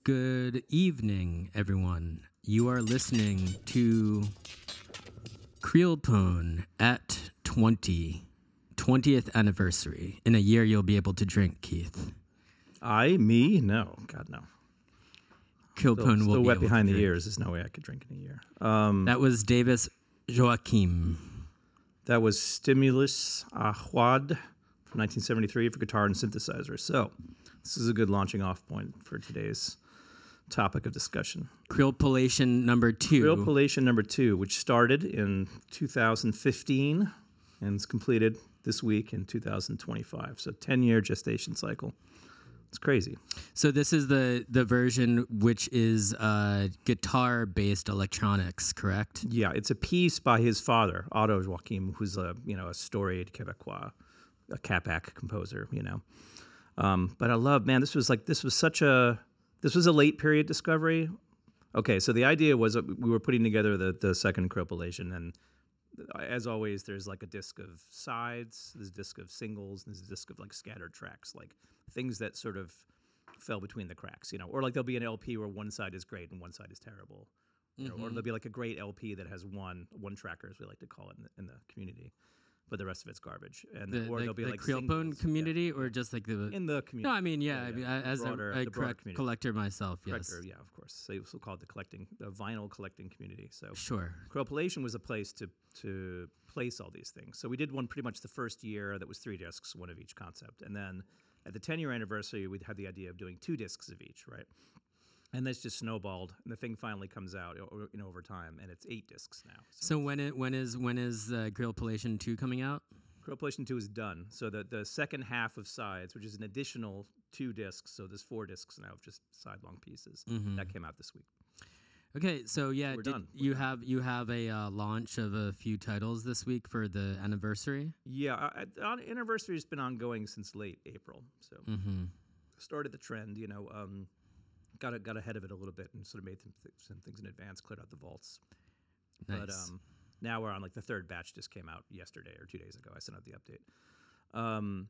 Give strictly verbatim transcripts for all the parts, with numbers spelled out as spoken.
Good evening, everyone. You are listening to Creelpone at twenty, twentieth anniversary. In a year, you'll be able to drink, Keith. I, me? No. God, no. Creelpone Still, will still be wet able behind to the drink. ears. There's no way I could drink in a year. Um, That was Davis Joachim. that was Stimulus Ahwad from nineteen seventy-three for guitar and synthesizer. So this is a good launching off point for today's topic of discussion. Creelpolation number two. Creelpolation number two, which started in two thousand fifteen and is completed this week in two thousand twenty-five. So ten-year gestation cycle. It's crazy. So this is the, the version which is uh, guitar-based electronics, correct? Yeah, it's a piece by his father, Otto Joachim, who's a you know a storied Quebecois, a Capac composer. You know, um, but I love, man. This was like this was such a this was a late period discovery. Okay, so the idea was that we were putting together the the second Creelpolation, and as always, there's like a disc of sides, there's a disc of singles, and there's a disc of like scattered tracks, like things that sort of fell between the cracks, you know, or like there'll be an L P where one side is great and one side is terrible, you Mm-hmm. know, or there'll be like a great L P that has one one tracker, as we like to call it in the, in the community, but the rest of it's garbage. And The, or the, there'll be the like Creelpone singles, community, or just like the... yeah, in the community. No, I mean, yeah, Yeah, I mean, yeah, the as broader- a, a the broader correct community. collector myself, yes. Collector, yeah, of course. So it's called the collecting, the vinyl collecting community. So Sure. Creelpolation was a place to to place all these things. So we did one pretty much the first year that was three discs, one of each concept. And then at the ten-year anniversary, we had the idea of doing two discs of each, right? And that's just snowballed, and the thing finally comes out, o- you know, over time, and it's eight discs now. So when it when is when is uh, Creelpolation two coming out? Creelpolation two is done. So the, the second half of Sides, which is an additional two discs, so there's four discs now of just side-long pieces, Mhm. that came out this week. Okay, so yeah, We're did done. We're you done. have you have a uh, launch of a few titles this week for the anniversary? Yeah, uh, uh, anniversary has been ongoing since late April, so Mm-hmm. started the trend, you know, um, got a, got ahead of it a little bit and sort of made some, th- some things in advance, cleared out the vaults. Nice. But um, now we're on like the third batch just came out yesterday or two days ago. I sent out the update. Um,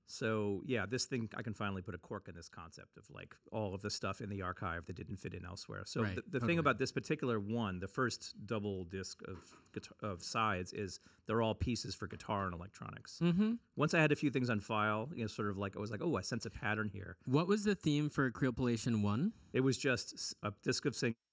so yeah, this thing, I can finally put a cork in this concept of like all of the stuff in the archive that didn't fit in elsewhere. So Right, the, the totally. thing about this particular one, the first double disc of guitar, of sides is they're all pieces for guitar and electronics. Mm-hmm. Once I had a few things on file, you know, sort of like I was like, oh, I sense a pattern here. What was the theme for Creelpolation one? It was just s- a disc of singles.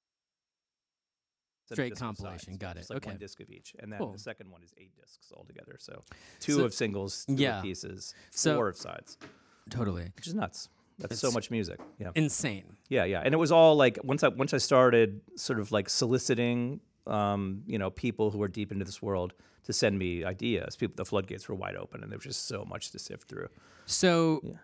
and a Straight disc of compilation, sides. got Just it, like okay. one disc of each, and then Cool. the second one is eight discs altogether. So two So- of singles, two yeah. of pieces, So- four of sides, Totally. which is nuts. That's so It's- much music. Yeah, Insane. yeah, yeah. And it was all like once I once I started sort of like soliciting, um, you know, people who are deep into this world to send me ideas. People, the floodgates were wide open, and there was just so much to sift through. So Yeah.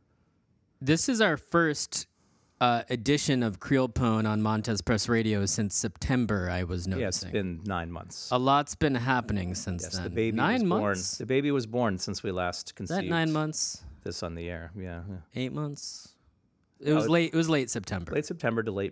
this is our first uh, edition of Creelpone on Montez Press Radio since September, I was Yeah, it's noticing. been nine months. A lot's been happening since Yes, then. the baby nine was months? born. The baby was born since we last Is conceived that nine months? this on the air. Yeah, yeah. Eight months? It No, was it- late. It was late September. Late September to late